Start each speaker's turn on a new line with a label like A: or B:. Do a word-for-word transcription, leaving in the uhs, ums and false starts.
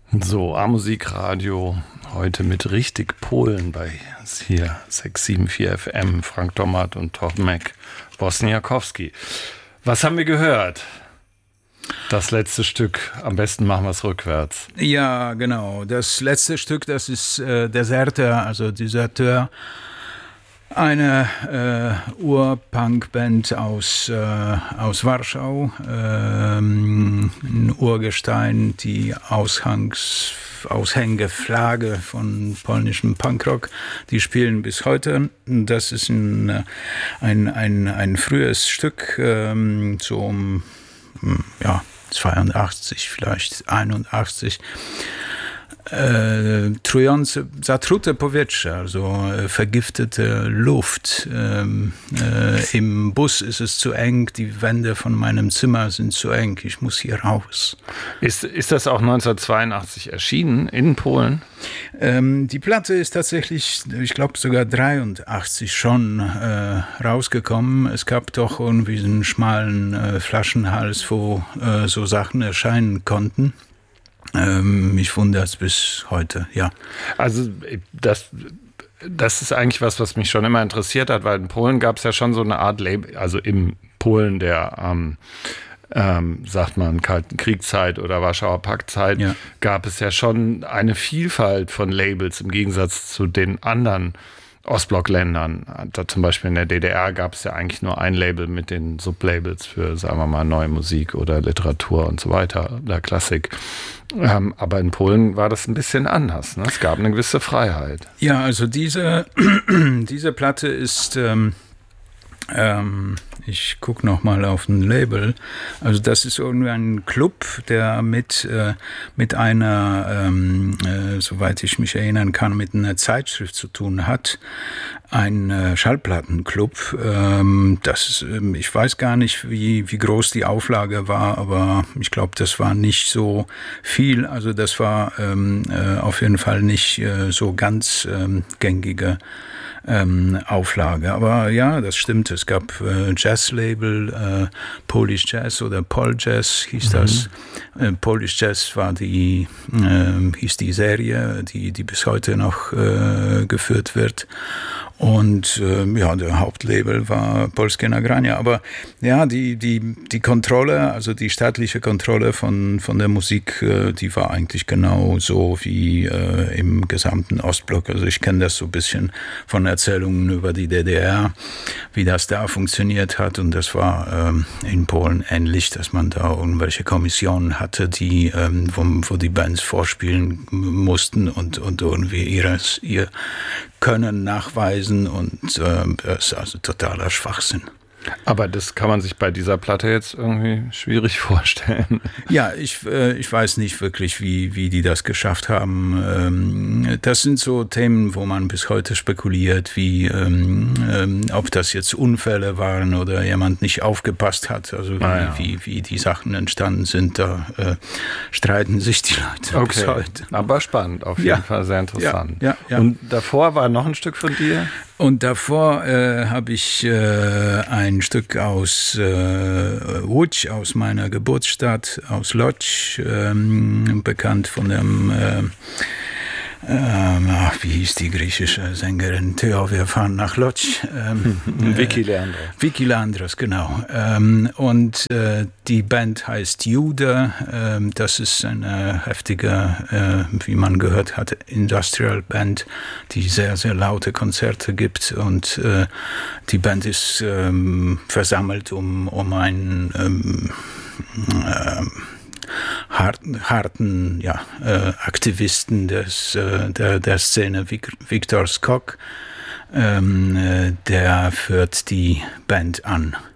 A: So, A-Musik-Radio, heute mit richtig Polen bei hier sechs sieben vier F M, Frank Dommert und Tomek Bosniakowski. Was haben wir gehört? Das letzte Stück, am besten machen wir es rückwärts.
B: Ja, genau. Das letzte Stück, das ist äh, Deserter, also Deserteur. Eine äh, Ur-Punk-Band aus, äh, aus Warschau, ähm, ein Urgestein, die Aushangs, Aushängeflagge von polnischem Punkrock, die spielen bis heute. Das ist ein, ein, ein, ein frühes Stück, ähm, so um ja, zweiundachtzig, vielleicht einundachtzig. Äh, trujące, zatrute powietrze, also äh, vergiftete Luft. Ähm, äh, Im Bus ist es zu eng, die Wände von meinem Zimmer sind zu eng, ich muss hier raus.
A: Ist, ist das auch neunzehnhundertzweiundachtzig erschienen in Polen?
B: Ähm, die Platte ist tatsächlich, ich glaube sogar dreiundachtzig schon äh, rausgekommen. Es gab doch irgendwie einen schmalen äh, Flaschenhals, wo äh, so Sachen erscheinen konnten. Ähm, mich wundert es bis heute, ja.
A: Also das, das ist eigentlich was, was mich schon immer interessiert hat, weil in Polen gab es ja schon so eine Art Label, also im Polen der, ähm, ähm, sagt man, Kalten Kriegszeit oder Warschauer Paktzeit, ja, gab es ja schon eine Vielfalt von Labels im Gegensatz zu den anderen Ostblockländern. Da zum Beispiel in der D D R gab es ja eigentlich nur ein Label mit den Sublabels für, sagen wir mal, neue Musik oder Literatur und so weiter, oder Klassik. Ähm, aber in Polen war das ein bisschen anders. Ne? Es gab eine gewisse Freiheit.
B: Ja, also diese, diese Platte ist, ähm, ähm, ich gucke nochmal auf ein Label, also das ist irgendwie ein Club, der mit, äh, mit einer, ähm, äh, soweit ich mich erinnern kann, mit einer Zeitschrift zu tun hat. Ein äh, Schallplattenclub. Ähm, das ist, ähm, ich weiß gar nicht, wie, wie groß die Auflage war, aber ich glaube, das war nicht so viel. Also das war ähm, äh, auf jeden Fall nicht äh, so ganz ähm, gängige ähm, Auflage. Aber ja, das stimmt. Es gab äh, Jazz-Label, äh, Polish Jazz oder Pol Jazz hieß mhm. das. Äh, Polish Jazz war die, äh, hieß die Serie, die, die bis heute noch äh, geführt wird. Und äh, ja, der Hauptlabel war Polskie Nagrania. Aber ja, die, die, die Kontrolle, also die staatliche Kontrolle von, von der Musik, äh, die war eigentlich genau so wie äh, im gesamten Ostblock. Also ich kenne das so ein bisschen von Erzählungen über die D D R, wie das da funktioniert hat. Und das war ähm, in Polen ähnlich, dass man da irgendwelche Kommissionen hatte, die, ähm, wo, wo die Bands vorspielen mussten und, und irgendwie ihres, ihr Können nachweisen und äh, das ist also totaler Schwachsinn.
A: Aber das kann man sich bei dieser Platte jetzt irgendwie schwierig vorstellen.
B: Ja, ich, äh, ich weiß nicht wirklich, wie, wie die das geschafft haben. Ähm, das sind so Themen, wo man bis heute spekuliert, wie ähm, ähm, ob das jetzt Unfälle waren oder jemand nicht aufgepasst hat. Also wie, ah, ja. wie, wie die Sachen entstanden sind, da äh, streiten sich die Leute
A: okay.
B: bis heute.
A: Aber spannend, auf jeden ja. Fall sehr interessant.
B: Ja, ja, ja.
A: Und davor war noch ein Stück von dir?
B: Und davor äh, habe ich äh, ein Stück aus äh, Łódź, aus meiner Geburtsstadt, aus Lodz, ähm, bekannt von dem, äh, ähm, ach, wie hieß die griechische Sängerin? Theo, wir fahren nach Lodz. Ähm,
A: Vicky Leandros.
B: Äh, Vicky Leandros, genau. Ähm, und äh, die Band heißt Jude. Ähm, das ist eine heftige, äh, wie man gehört hat, Industrial Band, die sehr, sehr laute Konzerte gibt. Und äh, die Band ist ähm, versammelt um, um einen ähm, ähm, harten, harten ja, äh, Aktivisten des, äh, der, der Szene, Viktor Skok. Ähm, äh, der führt die Band an.